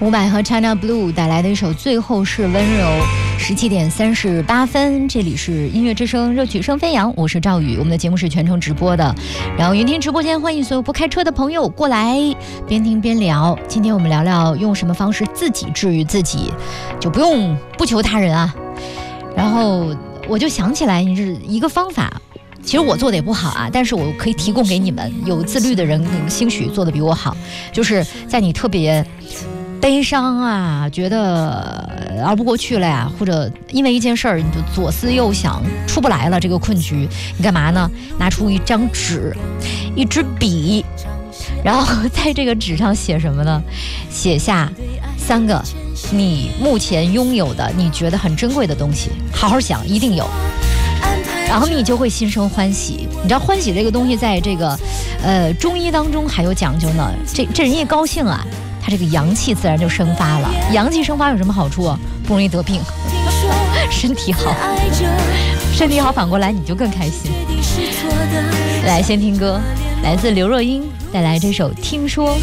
伍佰和 China Blue 带来的一首《最后是温柔》，17点38分，这里是音乐之声，热曲声飞扬，我是赵宇，我们的节目是全程直播的，然后云听直播间欢迎所有不开车的朋友过来，边听边聊。今天我们聊聊用什么方式自己治愈自己，就不求他人啊。然后我就想起来，你是一个方法。其实我做的也不好啊，但是我可以提供给你们，有自律的人兴许做的比我好，就是在你特别悲伤啊，觉得熬不过去了呀，或者因为一件事儿你就左思右想出不来了，这个困局你干嘛呢？拿出一张纸，一支笔，然后在这个纸上写什么呢？写下3个你目前拥有的你觉得很珍贵的东西，好好想，一定有，然后你就会心生欢喜。你知道欢喜这个东西在这个中医当中还有讲究呢，这人一高兴啊，他这个阳气自然就生发了。阳气生发有什么好处啊？不容易得病，身体好，身体好反过来你就更开心。来先听歌，来自刘若英带来这首《听说》。